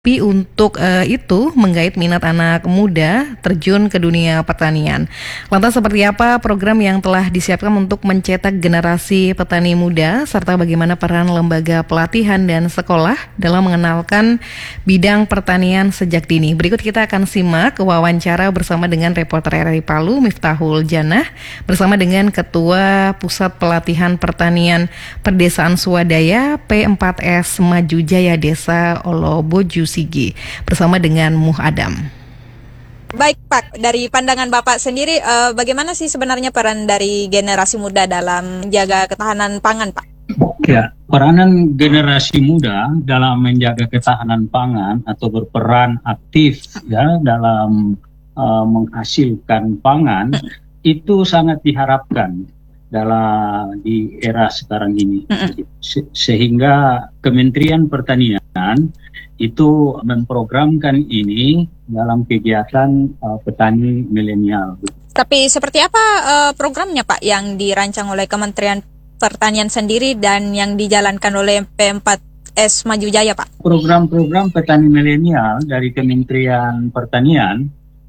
Tapi untuk itu menggait minat anak muda terjun ke dunia pertanian. Lantas seperti apa program yang telah disiapkan untuk mencetak generasi petani muda serta bagaimana peran lembaga pelatihan dan sekolah dalam mengenalkan bidang pertanian sejak dini. Berikut kita akan simak wawancara bersama dengan reporter RRI Palu Miftahul Janah bersama dengan Ketua Pusat Pelatihan Pertanian Perdesaan Swadaya P4S Maju Jaya Desa Oloboju Sigi bersama dengan Muh Adam. Baik Pak, dari pandangan Bapak sendiri, bagaimana sih sebenarnya peran dari generasi muda dalam menjaga ketahanan pangan, Pak? Ya, peranan generasi muda dalam menjaga ketahanan pangan atau berperan aktif ya dalam menghasilkan pangan itu sangat diharapkan di era sekarang ini. Sehingga Kementerian Pertanian itu memprogramkan ini dalam kegiatan petani milenial. Tapi seperti apa programnya Pak yang dirancang oleh Kementerian Pertanian sendiri dan yang dijalankan oleh P4S Maju Jaya, Pak? Program-program petani milenial dari Kementerian Pertanian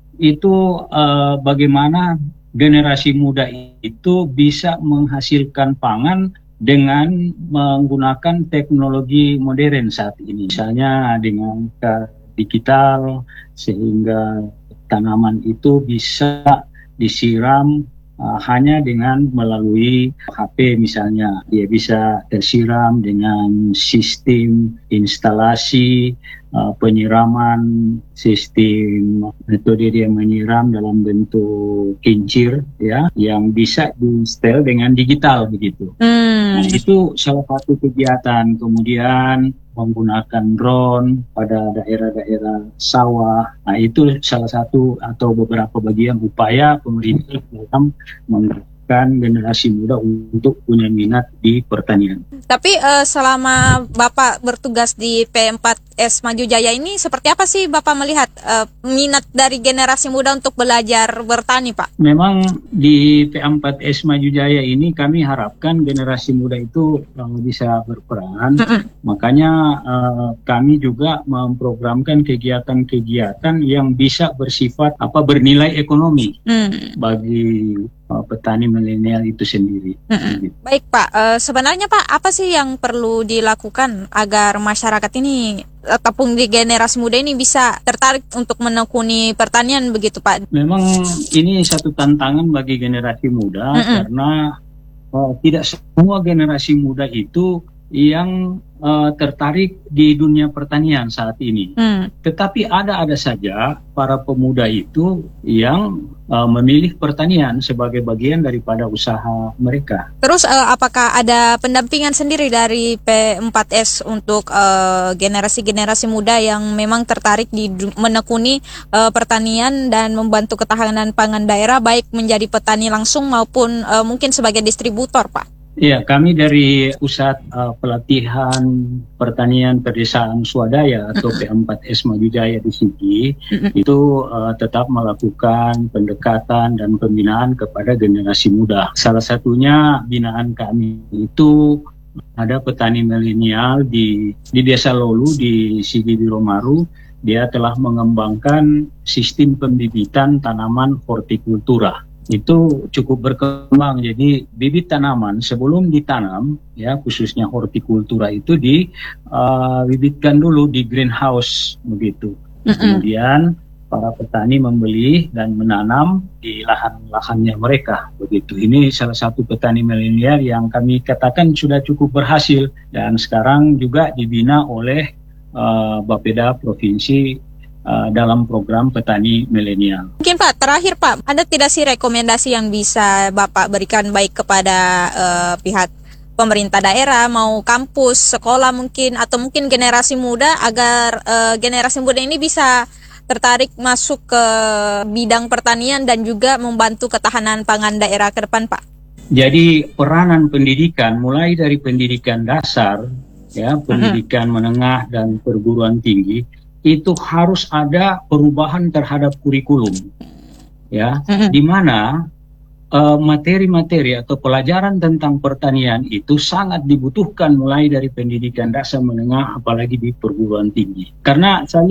itu bagaimana generasi muda itu bisa menghasilkan pangan dengan menggunakan teknologi modern saat ini. Misalnya dengan digital, sehingga tanaman itu bisa disiram hanya dengan melalui HP misalnya. Dia bisa tersiram dengan sistem instalasi penyiraman, sistem metode dia menyiram dalam bentuk kincir ya, yang bisa di-setel dengan digital begitu. Nah, itu salah satu kegiatan. Kemudian menggunakan drone pada daerah-daerah sawah. Nah, itu salah satu atau beberapa bagian upaya pemerintah dalam menggerakkan generasi muda untuk punya minat di pertanian. Tapi selama Bapak bertugas di P4S Maju Jaya ini, seperti apa sih Bapak melihat minat dari generasi muda untuk belajar bertani, Pak? Memang di P4S Maju Jaya ini kami harapkan generasi muda itu bisa berperan. Makanya kami juga memprogramkan kegiatan-kegiatan yang bisa bersifat bernilai ekonomi bagi petani milenial itu sendiri. Baik Pak, sebenarnya Pak, apa sih yang perlu dilakukan agar masyarakat ini ataupun di generasi muda ini bisa tertarik untuk menekuni pertanian begitu Pak? Memang ini satu tantangan bagi generasi muda karena tidak semua generasi muda itu yang tertarik di dunia pertanian saat ini. Tetapi ada saja para pemuda itu yang memilih pertanian sebagai bagian daripada usaha mereka. Terus apakah ada pendampingan sendiri dari P4S untuk generasi-generasi muda yang memang tertarik di menekuni pertanian dan membantu ketahanan pangan daerah, baik menjadi petani langsung maupun mungkin sebagai distributor, Pak? Iya, kami dari Pusat Pelatihan Pertanian Perdesaan Swadaya atau P4S Maju Jaya di Sigi itu tetap melakukan pendekatan dan pembinaan kepada generasi muda. Salah satunya binaan kami itu ada petani milenial di Desa Lolu di Sigi Biromaru. Dia telah mengembangkan sistem pembibitan tanaman hortikultura. Itu cukup berkembang. Jadi bibit tanaman sebelum ditanam ya, khususnya hortikultura itu dibibitkan dulu di greenhouse begitu. Kemudian para petani membeli dan menanam di lahan-lahannya mereka begitu. Ini salah satu petani milenial yang kami katakan sudah cukup berhasil dan sekarang juga dibina oleh Bapeda Provinsi dalam program petani milenial. Mungkin Pak, terakhir Pak, ada tidak sih rekomendasi yang bisa Bapak berikan baik kepada pihak pemerintah daerah, mau kampus, sekolah mungkin, atau mungkin generasi muda agar generasi muda ini bisa tertarik masuk ke bidang pertanian dan juga membantu ketahanan pangan daerah ke depan, Pak? Jadi peranan pendidikan mulai dari pendidikan dasar, ya, pendidikan menengah dan perguruan tinggi, itu harus ada perubahan terhadap kurikulum, ya, di mana materi-materi atau pelajaran tentang pertanian itu sangat dibutuhkan mulai dari pendidikan dasar menengah apalagi di perguruan tinggi. Karena saya